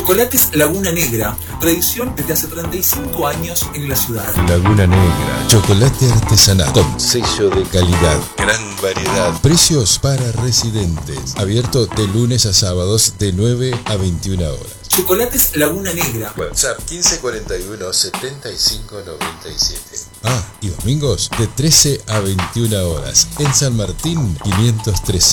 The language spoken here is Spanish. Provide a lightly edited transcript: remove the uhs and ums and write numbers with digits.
Chocolates Laguna Negra, tradición desde hace 35 años en la ciudad. Laguna Negra, chocolate artesanal con sello de calidad, gran variedad, precios para residentes, abierto de lunes a sábados de 9 a 21 horas. Chocolates Laguna Negra. WhatsApp 1541 75 97. Y domingos de 13 a 21 horas. En San Martín 513.